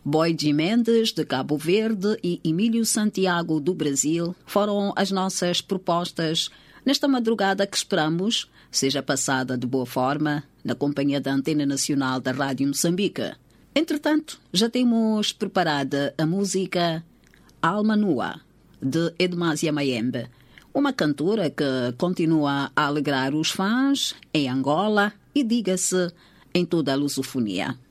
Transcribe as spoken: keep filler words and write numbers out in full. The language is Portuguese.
Boi de Mendes, de Cabo Verde, e Emílio Santiago, do Brasil, foram as nossas propostas nesta madrugada que esperamos seja passada de boa forma na companhia da Antena Nacional da Rádio Moçambique. Entretanto, já temos preparada a música Alma Nua, de Edmásia Mayembe, uma cantora que continua a alegrar os fãs em Angola e, diga-se, em toda a lusofonia.